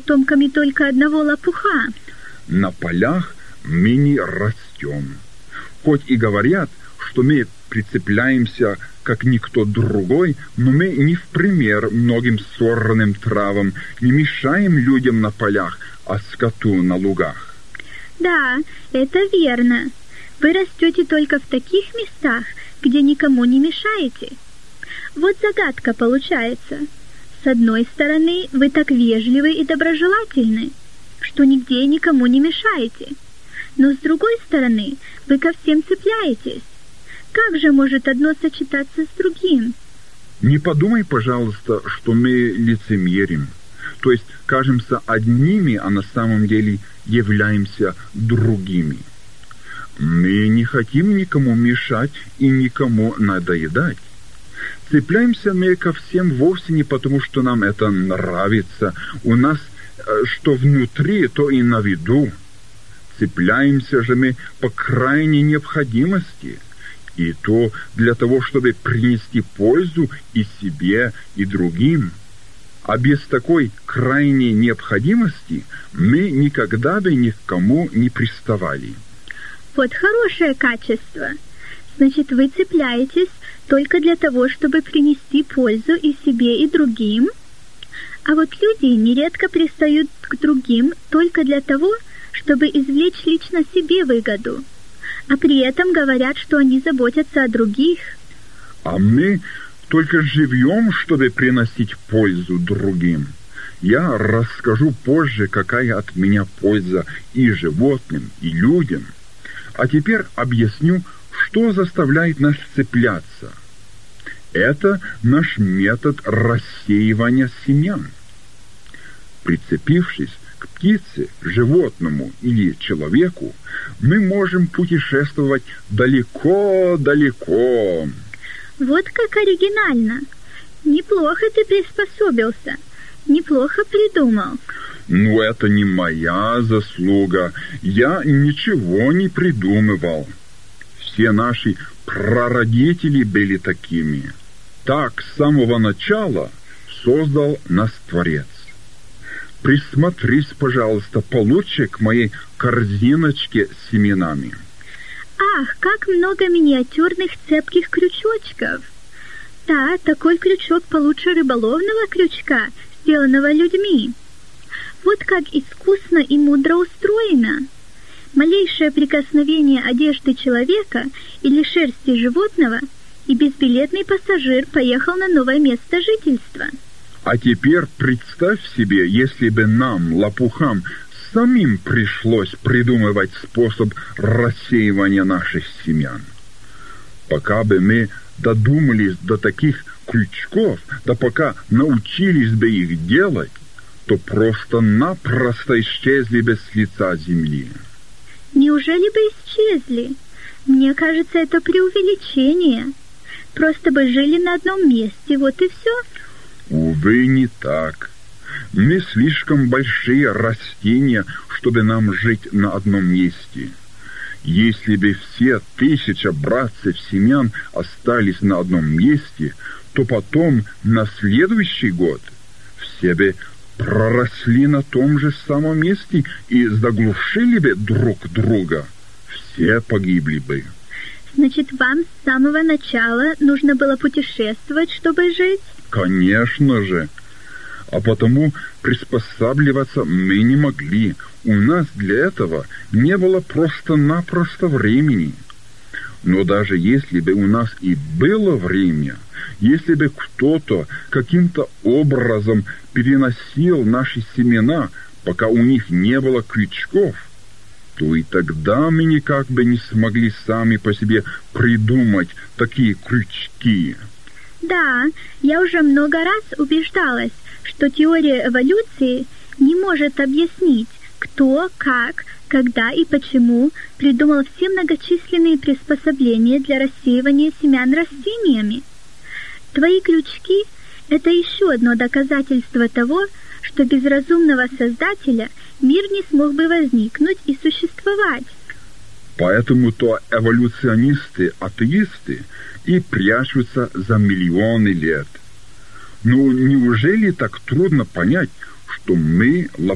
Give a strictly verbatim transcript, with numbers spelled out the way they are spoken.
потомками только одного лопуха. На полях мы не растем. Хоть и говорят, что мы прицепляемся, как никто другой, но мы не в пример многим сорным травам, не мешаем людям на полях, а скоту на лугах. Да, это верно. Вы растете только в таких местах, где никому не мешаете. Вот загадка получается. С одной стороны, вы так вежливы и доброжелательны, что нигде никому не мешаете. Но с другой стороны, вы ко всем цепляетесь. Как же может одно сочетаться с другим? Не подумай, пожалуйста, что мы лицемерим. То есть кажемся одними, а на самом деле являемся другими. Мы не хотим никому мешать и никому надоедать. Цепляемся мы ко всем вовсе не потому, что нам это нравится. У нас что внутри, то и на виду. Цепляемся же мы по крайней необходимости. И то для того, чтобы принести пользу и себе, и другим. А без такой крайней необходимости мы никогда бы ни к кому не приставали. Вот хорошее качество. Значит, вы цепляетесь только для того, чтобы принести пользу и себе, и другим. А вот люди нередко пристают к другим только для того, чтобы извлечь лично себе выгоду. А при этом говорят, что они заботятся о других. А мы только живем, чтобы приносить пользу другим. Я расскажу позже, какая от меня польза и животным, и людям. А теперь объясню, что заставляет нас цепляться. Это наш метод рассеивания семян. Прицепившись к птице, животному или человеку, мы можем путешествовать далеко-далеко. Вот как оригинально. Неплохо ты приспособился. Неплохо придумал. Ну, это не моя заслуга. Я ничего не придумывал. Все наши прародители были такими. Так с самого начала создал нас Творец. Присмотрись, пожалуйста, получше к моей корзиночке с семенами. Ах, как много миниатюрных цепких крючочков. Да, такой крючок получше рыболовного крючка, сделанного людьми. Вот как искусно и мудро устроено. Малейшее прикосновение одежды человека или шерсти животного, и безбилетный пассажир поехал на новое место жительства. А теперь представь себе, если бы нам, лопухам, самим пришлось придумывать способ рассеивания наших семян. Пока бы мы додумались до таких крючков, да пока научились бы их делать, то просто-напросто исчезли бы с лица земли. Неужели бы исчезли? Мне кажется, это преувеличение. Просто бы жили на одном месте, вот и все. Увы, не так. Мы слишком большие растения, чтобы нам жить на одном месте. Если бы все тысяча братцев семян остались на одном месте, то потом, на следующий год, все бы проросли на том же самом месте и заглушили бы друг друга. Все погибли бы. Значит, вам с самого начала нужно было путешествовать, чтобы жить? Конечно же. А потому приспосабливаться мы не могли. У нас для этого не было просто-напросто времени. Но даже если бы у нас и было время, если бы кто-то каким-то образом переносил наши семена, пока у них не было крючков, то и тогда мы никак бы не смогли сами по себе придумать такие крючки. Да, я уже много раз убеждалась, что теория эволюции не может объяснить, кто, как, когда и почему придумал все многочисленные приспособления для рассеивания семян растениями. Твои крючки — это еще одно доказательство того, что без разумного Создателя мир не смог бы возникнуть и существовать. Поэтому-то эволюционисты, атеисты и прячутся за миллионы лет. Ну, неужели так трудно понять, что мы,